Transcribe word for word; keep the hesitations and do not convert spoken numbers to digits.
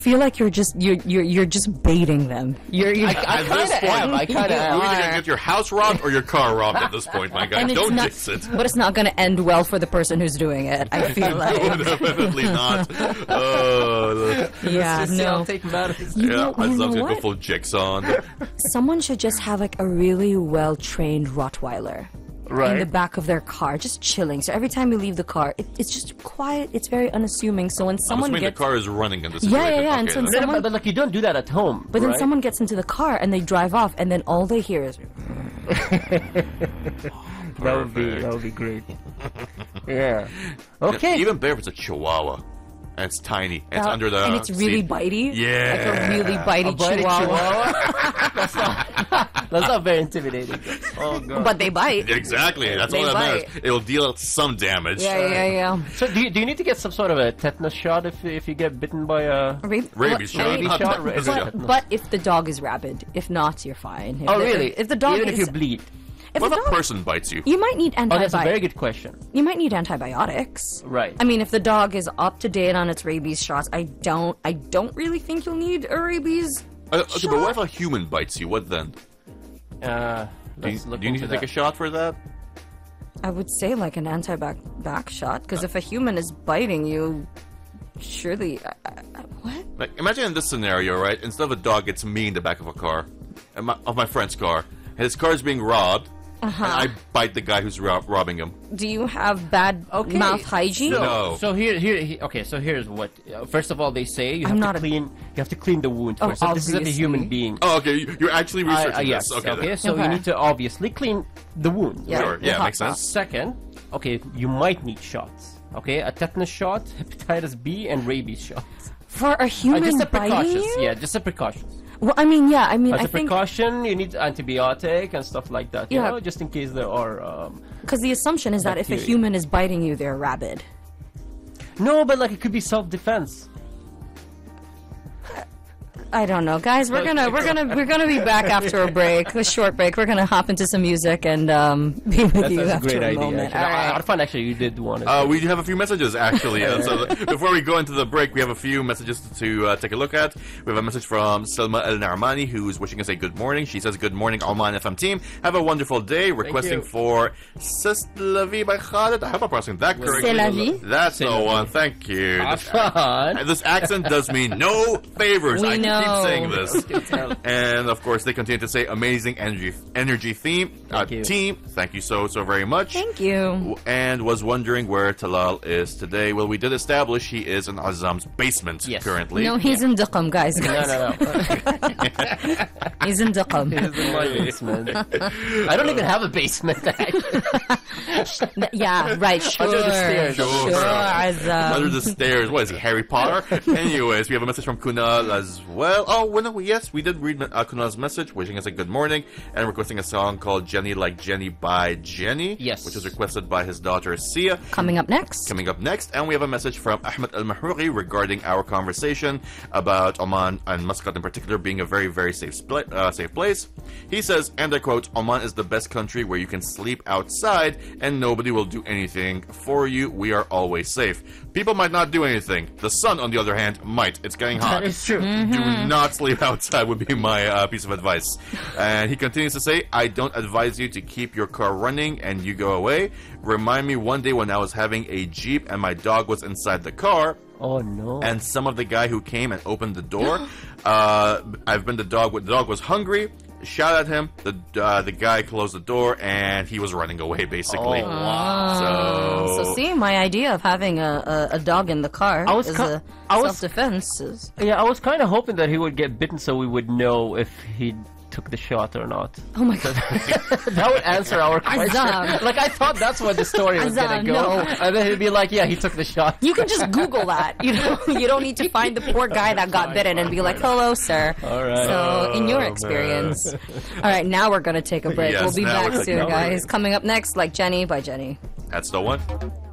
feel like you're just you're you're you're just baiting them. You're, you're I, I At kind this of point, am. I kind of You're am. either gonna get your house robbed or your car robbed at this point, my guy. and it's Don't not, jinx it. but it's not going to end well for the person who's doing it. I feel No, like definitely not. Oh, yeah, Just, you know, no. take matters. You yeah, know, I you love know to go what? full jigsaw on them. Someone should just have like a really well trained Rottweiler. Right. In the back of their car, just chilling. So every time you leave the car, it, it's just quiet. It's very unassuming. So when I'm someone assuming gets, the car is running in this Yeah, situation. yeah, yeah, and Okay, so then. No, no, someone- but, but like you don't do that at home. but then right? someone gets into the car and they drive off, and then all they hear is, That would be that would be great. Yeah. Okay. Even better if it's a Chihuahua. And it's tiny. And it's uh, under the and it's really seat. bitey. Yeah. like a really bitey A biting chihuahua. chihuahua? that's not that's not very intimidating. Oh god. But they bite. Exactly. That's They all that bite. matters. It'll deal some damage. Yeah, yeah, yeah. So do you, do you need to get some sort of a tetanus shot if if you get bitten by a? Rabies, Rabies shot. Rabies not shot, tetanus rabies shot. But, but if the dog is rabid, if not, you're fine. If Oh the, really? If, if the dog even is, if you bleed. if What the if a dog, person bites you? you might need Oh, that's a very antibiotics. good question. You might need antibiotics. Right. I mean, if the dog is up to date on its rabies shots, I don't. I don't really think you'll need a rabies. Uh, okay, but what if a human bites you? What then? Uh, Do you, let's look do you need to into take a that. shot for that? I would say like an anti-back back shot, because if a human is biting you, surely. Uh, uh, what? Like, imagine in this scenario, right? Instead of a dog gets me in the back of a car, of my, of my friend's car, and his car is being robbed, Uh-huh. and I bite the guy who's rob- robbing him. Do you have bad Okay. mouth hygiene? So, No. so here, here, he- okay. So here's what. Uh, first of all, they say you I'm have not to a- clean. You have to clean the wound Oh, first. So this is a obviously. human being. Oh, okay. you- You're actually I- researching uh, yes. this. Okay. Okay. then. So Okay. you need to obviously clean the wound. Yeah. Sure. the Yeah, hot makes sense. Second, okay, you might need shots. Okay, a tetanus shot, hepatitis B, and rabies shots. For a Uh, human just a biting precautions. you? Yeah, just a precautions. Well, I mean, yeah. I mean, As I a think precaution, you need antibiotic and stuff like that. You Yeah. know, just in case there are. Um... because the assumption is that if a Bacteria. human is biting you, they're rabid. No, but like it could be self-defense. I don't know, guys. We're gonna we're gonna we're gonna be back after a break, a short break. We're gonna hop into some music and um, be with That's, you that's a after great a idea. moment. Actually. All I, I right. find actually you did one. Uh, we have a few messages, actually. Uh, so th- before we go into the break, we have a few messages to uh, take a look at. We have a message from Selma El Narmani, who's wishing us a good morning. She says, "Good morning, Oman F M team. Have a wonderful day." Requesting you. for C'est la vie by Khaled. I hope I'm pronouncing that correctly. C'est la vie. That's C'est the la vie. one. Thank you. Have This, fun. this accent does me no favors. We I know. keep saying this. tell. And of course, they continue to say, "Amazing energy, energy theme, uh, Thank you. team." Thank you so so very much. Thank you. And was wondering where Talal is today. Well, we did establish he is in Azam's basement Yes. currently. No, he's in Duqm, guys. No, guys. no, no. He's in Duqm. It's in my basement. I don't even have a basement. Yeah, right. Sure. Under the stairs. Sure. Sure. Azam. Under the stairs. What is he, Harry Potter? Anyways, we have a message from Kunal as well. Oh, well, no, yes, we did read uh, Kunal's message, wishing us a good morning, and requesting a song called Jenny Like Jenny by Jenny. Yes. Which was requested by his daughter Sia. Coming up next. Coming up next, and we have a message from Ahmed Al Mahrouri regarding our conversation about Oman and Muscat in particular being a very, very safe spl- uh, safe place. He says, and I quote, "Oman is the best country where you can sleep outside and nobody will do anything for you. We are always safe. People might not do anything. The sun, on the other hand, might. It's getting hot. That is true. Do not sleep outside would be my uh, piece of advice." And he continues to say, "I don't advise you to keep your car running and you go away. Remind me one day when I was having a Jeep and my dog was inside the car, Oh no. and some of the guy who came and opened the door, uh, I've been the dog. The dog was hungry. Shot at him. The uh, the guy closed the door and he was running away. Basically, Oh, wow. so, So see, my idea of having a, a, a dog in the car I was is co- a I was- self-defense. Is, Yeah, I was kind of hoping that he would get bitten so we would know if he took the shot or not. oh my god. That would answer our question. Azam. Like, I thought that's where the story was Azam, going to go. no. And then he'd be like, yeah, he took the shot. You can just Google that. You know, you don't need to find the poor guy that got bitten and be like, "Hello, sir." All right. So, in your Oh, experience, all right. Now we're gonna take a break. Yes, we'll be now back we're- soon, now we're- guys. Coming up next, Like Jenny by Jenny. that's the one.